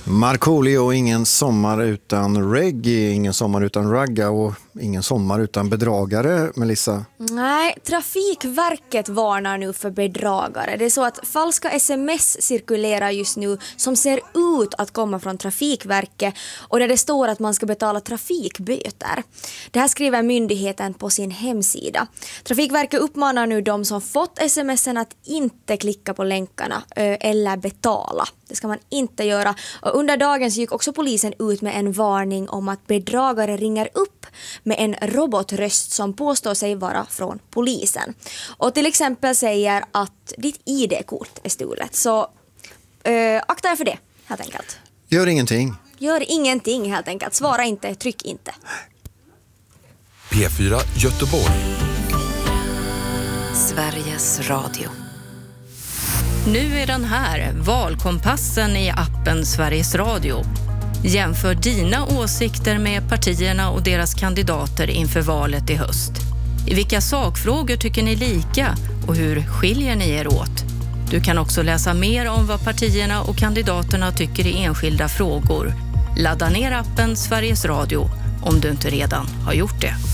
Markoolio, ingen sommar utan reggae, ingen sommar utan ragga och ingen sommar utan bedragare, Melissa. Nej, Trafikverket varnar nu för bedragare. Det är så att falska sms cirkulerar just nu som ser ut att komma från Trafikverket och där det står att man ska betala trafikböter. Det här skriver myndigheten på sin hemsida. Trafikverket uppmanar nu de som fått smsen att inte klicka på länkarna eller betala. Det ska man inte göra. Och under dagen så gick också polisen ut med en varning om att bedragare ringer upp med en robotröst som påstår sig vara från polisen. Och till exempel säger att ditt ID-kort är stulet. Så akta er för det, helt enkelt. Gör ingenting. Gör ingenting, helt enkelt. Svara inte, tryck inte. P4 Göteborg. Sveriges Radio. Nu är den här, valkompassen i appen Sveriges Radio. Jämför dina åsikter med partierna och deras kandidater inför valet i höst. I vilka sakfrågor tycker ni lika och hur skiljer ni er åt? Du kan också läsa mer om vad partierna och kandidaterna tycker i enskilda frågor. Ladda ner appen Sveriges Radio om du inte redan har gjort det.